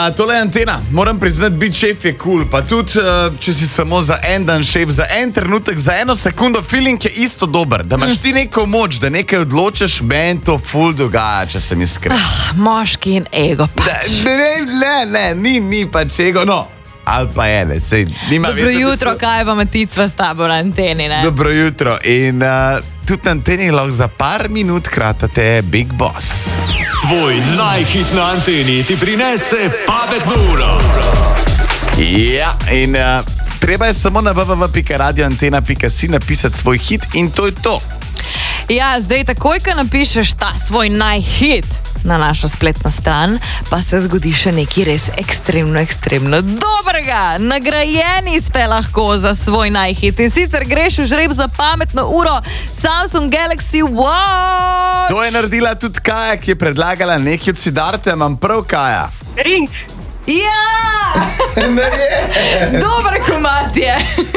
Tole je Antena. Moram priznati, biti šef je cool. Pa tudi, če si samo za en dan šef, za en trenutek, za eno sekundo, feeling je isto dober. Da imaš ti neko moč, da nekaj odločiš, meni to ful dogaja, če sem iskren. Moški in ego pač. Ne, ni pač ego, no. Ali pa je, ne, sej nima Dobro jutro, kaj pa Maticva s tabo na Anteni, ne? Dobro jutro. In tudi na Anteni lahko za par minut kratate Big Boss. Tvoj najhit na Anteni ti prinese pametno uro. Ja, in treba je samo na www.radioantena.si napisati svoj hit in to je to. Ja, zdaj takoj, ko napišeš ta svoj najhit na našo spletno stran, pa se zgodi še nekaj res ekstremno dobrega. Nagrajeni ste lahko za svoj najhit in sicer greš v žreb za pametno uro Samsung Galaxy Watch. To je naredila tudi Kaja, ki je predlagala nekaj od Siddharte, imam prav, Kaja? Ring. Ja! Dober komad je.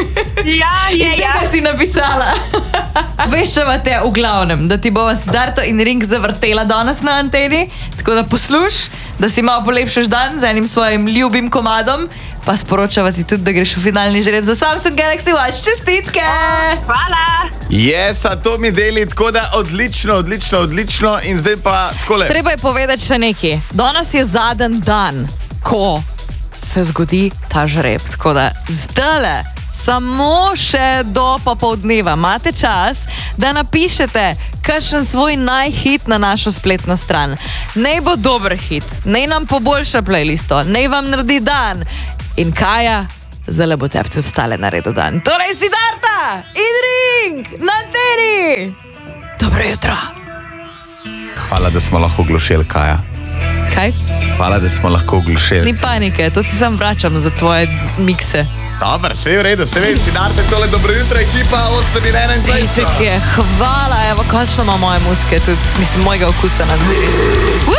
In tega si napisala. Veščavate v glavnem, da ti bova Siddharto in Ring zavrtela danes na Anteni, tako da posluš, da si malo polepšaš dan z enim svojim ljubim komadom, pa sporočavati tudi, da greš v finalni žreb za Samsung Galaxy Watch. Čestitke! Hvala. Jesa, to mi deli, tako da odlično. In zdaj pa takole. Treba je povedati še nekaj. Danes je zadnji dan, ko se zgodi ta žreb. Tako da zdajle, samo še do popoldneva imate čas, da napišete kakšen svoj najhit na našo spletno stran. Naj bo dober hit, naj nam poboljša playlisto, naj vam naredi dan. In Kaja, zdajle bo tebi tudi tale naredil dan. Torej Siddharta in Ring na Anteni. Dobro jutro. Hvala, da smo lahko oglušeli, Kaja. Kaj? Hvala, da smo lahko oglušeli. Ni panike, to ti sam vračam za tvoje mikse. Dobar, vse je v redu, se vem, Siddharte, tole dobro jutro, ekipa 8:21. Itek je, hvala, evo, končno ima moje muske, tudi, mislim, mojega okusa na